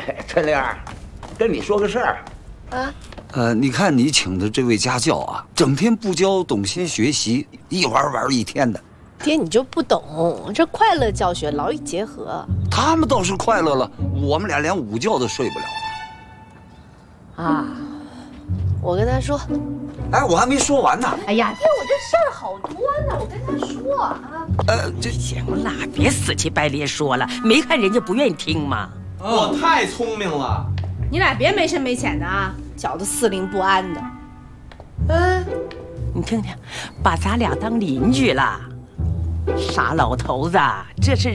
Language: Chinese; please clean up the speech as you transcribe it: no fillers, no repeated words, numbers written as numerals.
春玲儿，跟你说个事儿。 你看你请的这位家教啊，整天不教，懂心学习，一玩一天的。 爹，你就不懂，这快乐教学劳逸结合。 他们倒是快乐了，我们俩连午觉都睡不了啊！我跟他说。 哎，我还没说完呢。 哎呀，爹，我这事儿好多呢，我跟他说啊。 这行了，别死乞白咧说了，没看人家不愿意听吗？ 我太聪明了。 你俩别没深没浅的啊，搅得四邻不安的。 你听听，把咱俩当邻居了。傻老头子，这是